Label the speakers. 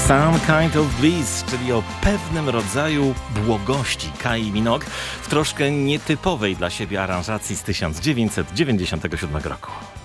Speaker 1: Some Kind of Bliss, czyli o pewnym rodzaju błogości Kylie Minogue w troszkę nietypowej dla siebie aranżacji z 1997 roku.